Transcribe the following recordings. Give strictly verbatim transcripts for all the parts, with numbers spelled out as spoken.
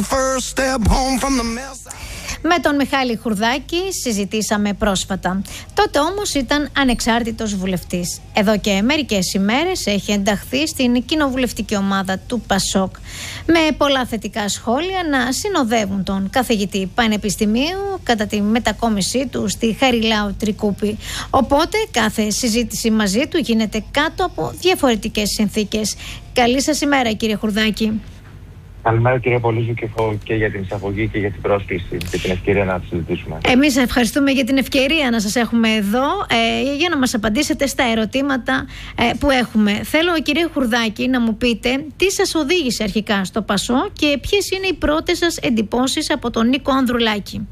Με τον Μιχάλη Χουρδάκη συζητήσαμε πρόσφατα. Τότε όμως ήταν ανεξάρτητος βουλευτής. Εδώ και μερικές ημέρες έχει ενταχθεί στην κοινοβουλευτική ομάδα του Πασόκ. Με πολλά θετικά σχόλια να συνοδεύουν τον καθηγητή πανεπιστημίου κατά τη μετακόμισή του στη Χαριλάου Τρικούπη. Οπότε κάθε συζήτηση μαζί του γίνεται κάτω από διαφορετικές συνθήκες. Καλή σας ημέρα, κύριε Χουρδάκη. Καλημέρα, κύριε Πολύζου, και, και για την εισαγωγή και για την πρόσκληση και την ευκαιρία να συζητήσουμε. Εμείς ευχαριστούμε για την ευκαιρία να σας έχουμε εδώ ε, για να μας απαντήσετε στα ερωτήματα ε, που έχουμε. Θέλω, κύριε Χουρδάκη, να μου πείτε τι σας οδήγησε αρχικά στο Πασό και ποιες είναι οι πρώτες σας εντυπώσεις από τον Νίκο Ανδρουλάκη.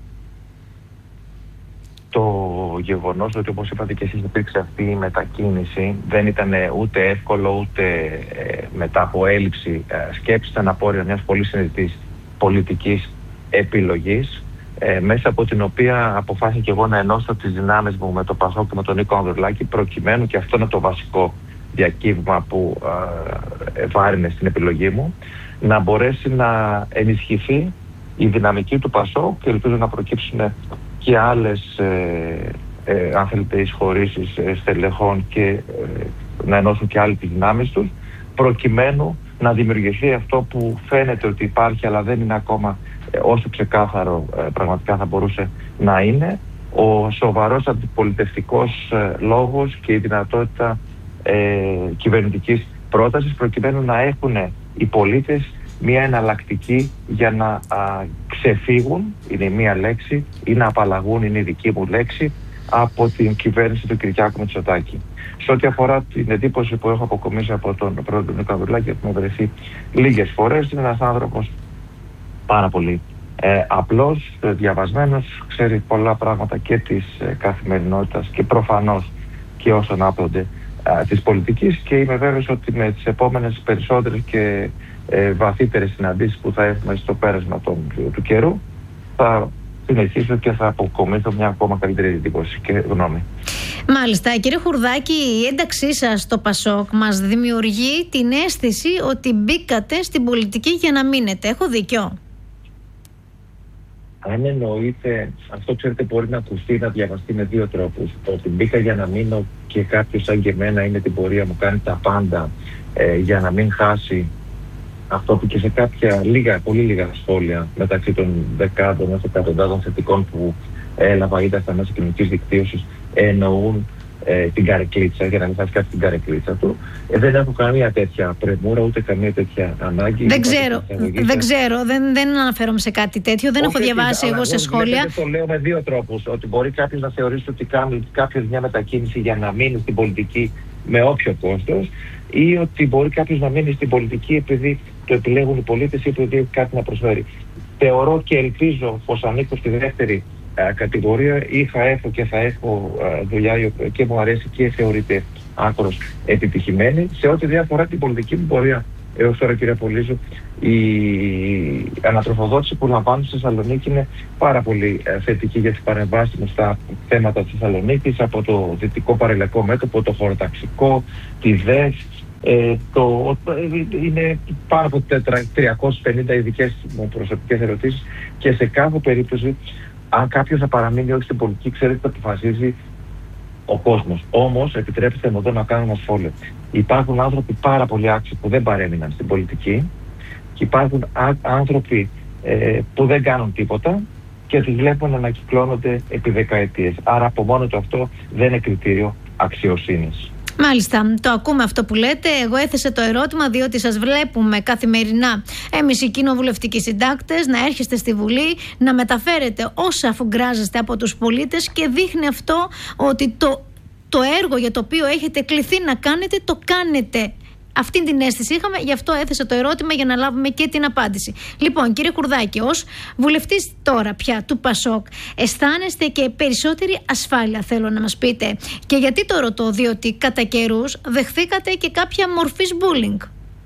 Το γεγονός ότι, όπως είπατε και εσείς, υπήρξε αυτή η μετακίνηση δεν ήταν ούτε εύκολο ούτε ε, μετά από έλλειψη ε, σκέψης, ήταν απόρρια μιας πολύ συνειδητής πολιτικής επιλογής, ε, μέσα από την οποία αποφάσισα και εγώ να ενώσω τις δυνάμεις μου με το Πασόκ και με τον Νίκο Ανδρουλάκη, προκειμένου, και αυτό είναι το βασικό διακύβημα που ε, βάρινε στην επιλογή μου, να μπορέσει να ενισχυθεί η δυναμική του Πασόκ και ελπίζω να προκύψουν και άλλες ε, ε, αν θέλετε εισχωρήσεις ε, στελεχών και ε, να ενώσουν και άλλοι τις δυνάμεις τους, προκειμένου να δημιουργηθεί αυτό που φαίνεται ότι υπάρχει αλλά δεν είναι ακόμα ε, όσο ξεκάθαρο ε, πραγματικά θα μπορούσε να είναι, ο σοβαρός αντιπολιτευτικός ε, λόγος και η δυνατότητα ε, κυβερνητικής πρότασης, προκειμένου να έχουν οι πολίτες μία εναλλακτική για να α, ξεφύγουν, είναι μία λέξη, ή να απαλλαγούν, είναι η δική μου λέξη, από την κυβέρνηση του Κυριάκου Μητσοτάκη. Σε ό,τι αφορά την εντύπωση που έχω αποκομίσει από τον πρόεδρο Νίκο Ανδρουλάκη, που μου βρεθεί λίγες φορές, είναι ένας άνθρωπος πάρα πολύ ε, απλός, διαβασμένος, ξέρει πολλά πράγματα και της ε, καθημερινότητας και προφανώς και όσον άπτονται ε, της πολιτικής, και είμαι βέβαιος ότι με τις επόμενες περισσότερες και Ε, βαθύτερες συναντήσεις που θα έχουμε στο πέρασμα του, του καιρού, θα συνεχίσω και θα αποκομίσω μια ακόμα καλύτερη εντύπωση και γνώμη. Μάλιστα. Κύριε Χουρδάκη, η ένταξή σας στο Πασόκ μας δημιουργεί την αίσθηση ότι μπήκατε στην πολιτική για να μείνετε. Έχω δίκιο? Αν εννοείται, αυτό ξέρετε μπορεί να ακουστεί, να διαβαστεί με δύο τρόπους. Ότι μπήκα για να μείνω και κάποιος σαν και εμένα είναι την πορεία μου, κάνει τα πάντα ε, για να μην χάσει αυτό που και σε κάποια λίγα, πολύ λίγα σχόλια μεταξύ των δεκάδων έως εκατοντάδων θετικών που έλαβα είδα στα μέσα κοινωνικής δικτύωσης εννοούν ε, την καρεκλίτσα, για να μην χάσει κάτι την καρεκλίτσα του. Ε, δεν έχω καμία τέτοια πρεμούρα, ούτε καμία τέτοια ανάγκη. Δεν ξέρω, δεν ξέρω, δεν, δεν αναφέρομαι σε κάτι τέτοιο, δεν Όχι, έχω διαβάσει εγώ σε σχόλια. Δεν το λέω με δύο τρόπους, ότι μπορεί κάποιος να θεωρήσει ότι κάνει κάποιος μια μετακίνηση για να μείνει στην πολιτική με όποιο κόστος, ή ότι μπορεί κάποιος να μείνει στην πολιτική επειδή το επιλέγουν οι πολίτες ή επειδή έχει κάτι να προσφέρει. Θεωρώ και ελπίζω πως ανήκω στη δεύτερη α, κατηγορία, ή θα έχω και θα έχω α, δουλειά και μου αρέσει και θεωρείται άκρος επιτυχημένη. Σε ό,τι διάφορα την πολιτική μου πορεία έως τώρα, κύριε Πολύζου, η ανατροφοδότηση που λαμβάνω στη Θεσσαλονίκη είναι πάρα πολύ ε, θετική για τις παρεμβάσεις μου στα θέματα της Θεσσαλονίκης, από το δυτικό παραλιακό μέτωπο, το χωροταξικό, τη ΔΕΣ. Ε, το, είναι πάνω από τριακόσιες πενήντα ειδικές προσωπικές ερωτήσεις, και σε κάθε περίπτωση, αν κάποιος θα παραμείνει όχι στην πολιτική, ξέρετε, το αποφασίζει ο κόσμος. Όμως, επιτρέψτε μου εδώ να κάνω ένα σχόλιο. Υπάρχουν άνθρωποι πάρα πολύ άξιοι που δεν παρέμειναν στην πολιτική, και υπάρχουν α, άνθρωποι ε, που δεν κάνουν τίποτα και τους βλέπουν να ανακυκλώνονται επί δεκαετίες. Άρα από μόνο του αυτό δεν είναι κριτήριο αξιοσύνης. Μάλιστα, το ακούμε αυτό που λέτε. Εγώ έθεσα το ερώτημα διότι σας βλέπουμε καθημερινά εμείς οι κοινοβουλευτικοί συντάκτες να έρχεστε στη Βουλή, να μεταφέρετε όσα αφουγκράζεστε από τους πολίτες, και δείχνει αυτό ότι το, το έργο για το οποίο έχετε κληθεί να κάνετε, το κάνετε. Αυτή την αίσθηση είχαμε, γι' αυτό έθεσα το ερώτημα για να λάβουμε και την απάντηση. Λοιπόν, κύριε Χουρδάκη, ως βουλευτής τώρα πια του Πασόκ, αισθάνεστε και περισσότερη ασφάλεια, θέλω να μας πείτε? Και γιατί το ρωτώ? Διότι κατά καιρούς δεχθήκατε και κάποια μορφής bullying.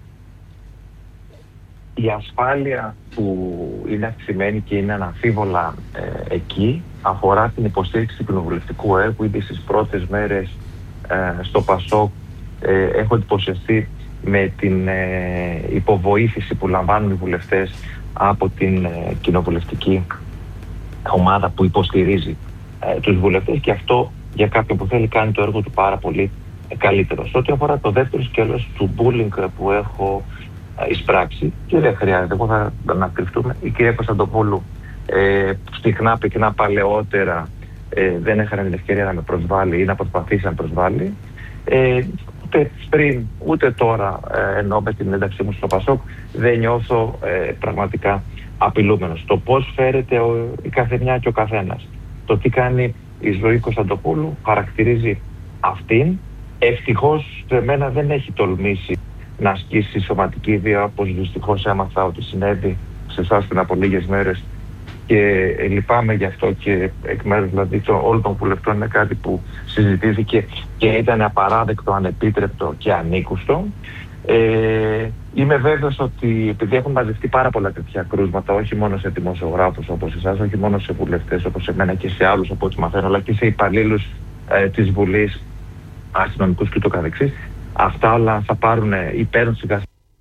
Η ασφάλεια που είναι αυξημένη και είναι αναμφίβολα ε, εκεί, αφορά την υποστήριξη του κοινοβουλευτικού έργου. Ήδη στις πρώτες μέρες ε, στο Πασόκ ε, έχω εντυπωσιαστεί με την ε, υποβοήθηση που λαμβάνουν οι βουλευτές από την ε, κοινοβουλευτική ομάδα που υποστηρίζει ε, τους βουλευτές, και αυτό για κάποιον που θέλει κάνει το έργο του πάρα πολύ ε, καλύτερο. Σε ό,τι αφορά το δεύτερο σκέλος του bullying που έχω ε, εισπράξει, και δεν χρειάζεται, εγώ θα ανακρυφτούμε, η κυρία Κωνσταντοπούλου ε, συχνά πυκνά παλαιότερα ε, δεν έχανε την ευκαιρία να με προσβάλλει ή να προσπαθήσει να με προσβάλλει. Ε, ούτε πριν ούτε τώρα, ε, ενώ με την ένταξή μου στο Πασόκ, δεν νιώθω ε, πραγματικά απειλούμενος. Το πώς φέρεται ο, η καθεμιά και ο καθένας, το τι κάνει η Ζωή Κωνσταντοπούλου, χαρακτηρίζει αυτήν. Ευτυχώς σε μένα δεν έχει τολμήσει να ασκήσει σωματική βία, όπως δυστυχώς έμαθα ότι συνέβη σε εσάς πριν από λίγες μέρες, και λυπάμαι γι' αυτό, και εκ μέρους δηλαδή όλων των βουλευτών είναι κάτι που συζητήθηκε και ήταν απαράδεκτο, ανεπίτρεπτο και ανήκουστο. Ε, είμαι βέβαιος ότι επειδή έχουν μαζευτεί πάρα πολλά τέτοια κρούσματα, όχι μόνο σε δημοσιογράφους όπως εσάς, όχι μόνο σε βουλευτές όπως εμένα και σε άλλους από ό,τι μαθαίνω, αλλά και σε υπαλλήλους ε, της Βουλής, αστυνομικούς και το καθεξής, αυτά όλα θα πάρουν ή παίρνουν σιγά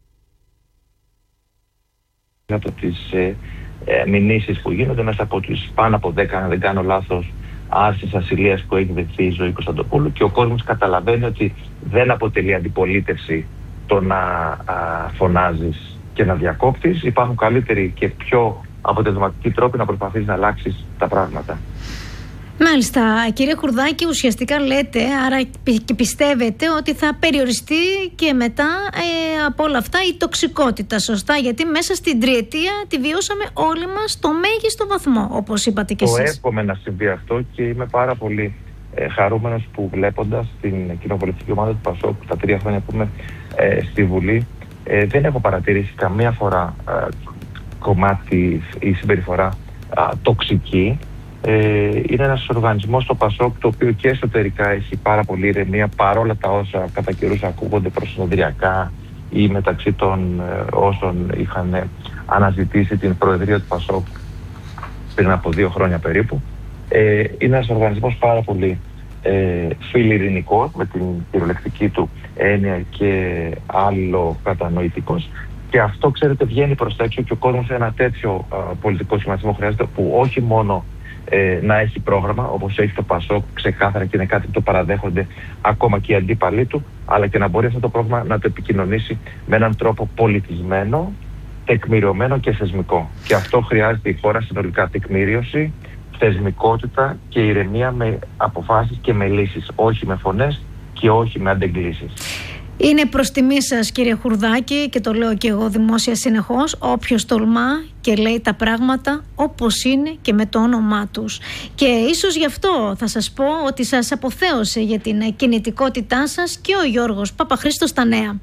σιγά από τις ε, ε, μηνύσεις που γίνονται μέσα από τις πάνω από δέκα, αν δεν κάνω λάθος, άρσεις ασυλίας που έχει δεχθεί η Ζωή Κωνσταντοπούλου, και ο κόσμος καταλαβαίνει ότι δεν αποτελεί αντιπολίτευση το να α, φωνάζεις και να διακόπτεις. Υπάρχουν καλύτεροι και πιο αποτελεσματικοί τρόποι να προσπαθείς να αλλάξεις τα πράγματα. Μάλιστα, κύριε Χουρδάκη, ουσιαστικά λέτε, άρα και πιστεύετε ότι θα περιοριστεί και μετά ε, από όλα αυτά η τοξικότητα, σωστά? Γιατί μέσα στην τριετία τη βιώσαμε όλοι μας στο μέγιστο βαθμό, όπως είπατε και εσείς. Το εύχομαι να συμβεί αυτό, και είμαι πάρα πολύ ε, χαρούμενος που, βλέποντας την κοινοβουλευτική ομάδα του Πασόκ τα τρία χρόνια που είμαι ε, στη Βουλή, ε, δεν έχω παρατηρήσει καμία φορά ε, κομμάτι ή συμπεριφορά ε, τοξική. Ε, είναι ένας οργανισμός στο Πασόκ, το οποίο και εσωτερικά έχει πάρα πολύ ηρεμία, παρόλα τα όσα κατά καιρούς ακούγονται προσυνοδριακά ή μεταξύ των ε, όσων είχαν ε, αναζητήσει την προεδρία του Πασόκ πριν από δύο χρόνια περίπου. Ε, είναι ένας οργανισμός πάρα πολύ ε, φιλιρηνικός, με την κυριολεκτική του έννοια, και άλλο κατανοητικός. Και αυτό, ξέρετε, βγαίνει προς τα έξω, και ο κόσμος σε ένα τέτοιο ε, πολιτικό σχηματισμό χρειάζεται, που όχι μόνο Ε, να έχει πρόγραμμα όπως έχει το Πασόκ ξεκάθαρα, και είναι κάτι που το παραδέχονται ακόμα και οι αντίπαλοι του, αλλά και να μπορεί αυτό το πρόγραμμα να το επικοινωνήσει με έναν τρόπο πολιτισμένο, τεκμηριωμένο και θεσμικό. Και αυτό χρειάζεται η χώρα συνολικά: τεκμηρίωση, θεσμικότητα και ηρεμία, με αποφάσεις και με λύσεις, όχι με φωνές και όχι με αντεγκλήσεις. Είναι προς τιμή σας, κύριε Χουρδάκη, και το λέω και εγώ δημόσια συνεχώς, όποιος τολμά και λέει τα πράγματα όπως είναι και με το όνομά τους. Και ίσως γι' αυτό θα σας πω ότι σας αποθέωσε για την κινητικότητά σας και ο Γιώργος Παπαχρήστος στα Νέα.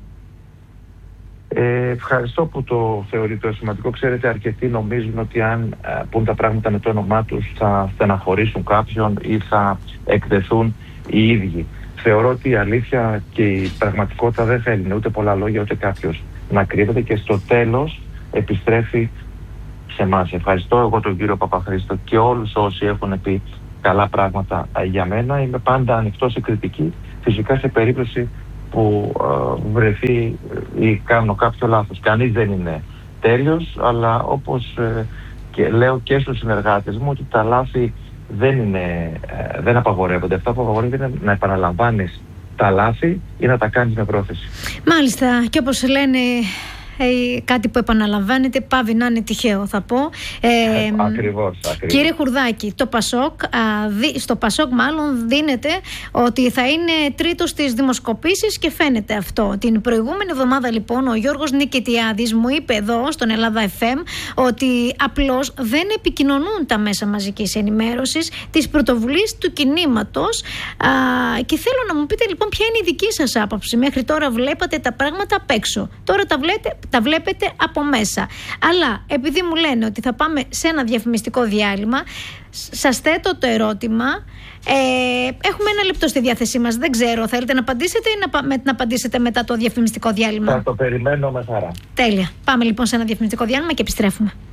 Ε, ευχαριστώ που το θεωρείτε σημαντικό. Ξέρετε, αρκετοί νομίζουν ότι αν ε, πούν τα πράγματα με το όνομά τους θα στεναχωρήσουν κάποιον ή θα εκτεθούν οι ίδιοι. Θεωρώ ότι η αλήθεια και η πραγματικότητα δεν θέλει ούτε πολλά λόγια ούτε κάποιος να κρύβεται, και στο τέλος επιστρέφει σε εμάς. Ευχαριστώ εγώ τον κύριο Παπαχρήστο και όλους όσοι έχουν πει καλά πράγματα για μένα. Είμαι πάντα ανοιχτός σε κριτική, φυσικά σε περίπτωση που ε, βρεθεί ή κάνω κάποιο λάθος. Κανείς δεν είναι τέλειος, αλλά όπως ε, και λέω και στους συνεργάτες μου, ότι τα λάθη δεν, είναι, ε, δεν απαγορεύονται. Αυτό που απαγορεύεται είναι να επαναλαμβάνεις τα λάθη ή να τα κάνεις με πρόθεση. Μάλιστα, και όπως λένε, ε, κάτι που επαναλαμβάνεται πάβει να είναι τυχαίο, θα πω. Ε, ε, ακριβώς, ακριβώς. Κύριε Χουρδάκη, το Πασόκ, α, δι, στο Πασόκ μάλλον δίνεται ότι θα είναι τρίτος στις δημοσκοπήσεις, και φαίνεται αυτό. Την προηγούμενη εβδομάδα λοιπόν ο Γιώργος Νικητιάδης μου είπε εδώ στον Ελλάδα εφ εμ ότι απλώς δεν επικοινωνούν τα μέσα μαζικής ενημέρωσης τις πρωτοβουλίες του κινήματος, α, και θέλω να μου πείτε λοιπόν ποια είναι η δική σας άποψη. Μέχρι τώρα βλέπατε τα πράγματα απ' έξω, τώρα τα βλέπετε τα βλέπετε από μέσα. Αλλά επειδή μου λένε ότι θα πάμε σε ένα διαφημιστικό διάλειμμα, σας θέτω το ερώτημα. Ε, έχουμε ένα λεπτό στη διάθεσή μας. Δεν ξέρω, θέλετε να απαντήσετε ή να, με, να απαντήσετε μετά το διαφημιστικό διάλειμμα? Θα το περιμένω με χαρά. Τέλεια. Πάμε λοιπόν σε ένα διαφημιστικό διάλειμμα και επιστρέφουμε.